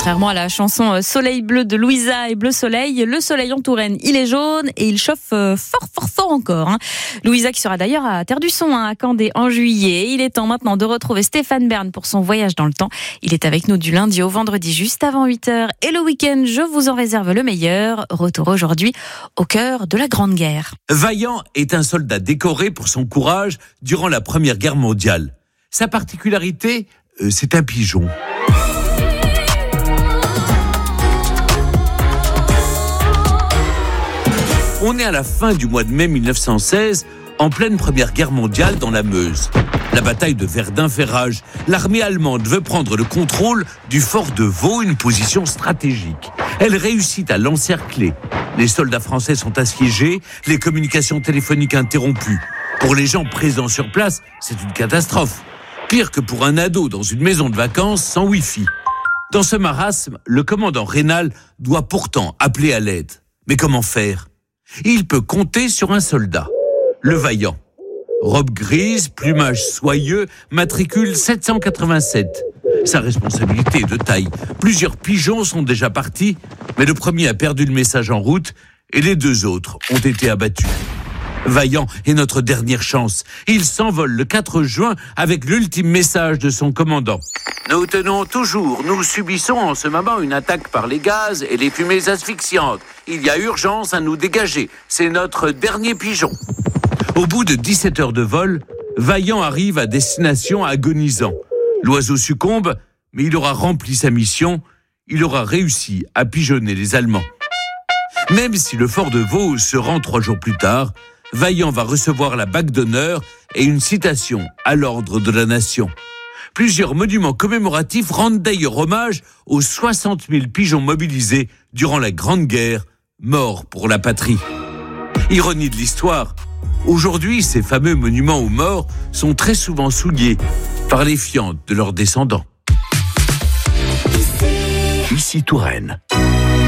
contrairement à la chanson Soleil bleu de Louisa et Bleu Soleil, le soleil en Touraine, il est jaune et il chauffe fort encore. Louisa qui sera d'ailleurs à Terre du Son, à Candé en juillet. Il est temps maintenant de retrouver Stéphane Bern pour son voyage dans le temps. Il est avec nous du lundi au vendredi juste avant 8h. Et le week-end, je vous en réserve le meilleur. Retour aujourd'hui au cœur de la Grande Guerre. Vaillant est un soldat décoré pour son courage durant la Première Guerre mondiale. Sa particularité, c'est un pigeon. On est à la fin du mois de mai 1916, en pleine Première Guerre mondiale dans la Meuse. La bataille de Verdun fait rage. L'armée allemande veut prendre le contrôle du fort de Vaux, une position stratégique. Elle réussit à l'encercler. Les soldats français sont assiégés, les communications téléphoniques interrompues. Pour les gens présents sur place, c'est une catastrophe. Pire que pour un ado dans une maison de vacances sans Wi-Fi. Dans ce marasme, le commandant Raynal doit pourtant appeler à l'aide. Mais comment faire ? Il peut compter sur un soldat, le Vaillant. Robe grise, plumage soyeux, matricule 787. Sa responsabilité est de taille. Plusieurs pigeons sont déjà partis, mais le premier a perdu le message en route et les deux autres ont été abattus. Vaillant est notre dernière chance. Il s'envole le 4 juin avec l'ultime message de son commandant. Nous tenons toujours, nous subissons en ce moment une attaque par les gaz et les fumées asphyxiantes. Il y a urgence à nous dégager. C'est notre dernier pigeon. Au bout de 17 heures de vol, Vaillant arrive à destination agonisant. L'oiseau succombe, mais il aura rempli sa mission. Il aura réussi à pigeonner les Allemands. Même si le fort de Vaux se rend 3 jours plus tard, Vaillant va recevoir la bague d'honneur et une citation à l'ordre de la nation. Plusieurs monuments commémoratifs rendent d'ailleurs hommage aux 60 000 pigeons mobilisés durant la Grande Guerre, morts pour la patrie. Ironie de l'histoire, aujourd'hui, ces fameux monuments aux morts sont très souvent souillés par les fientes de leurs descendants. Ici Touraine.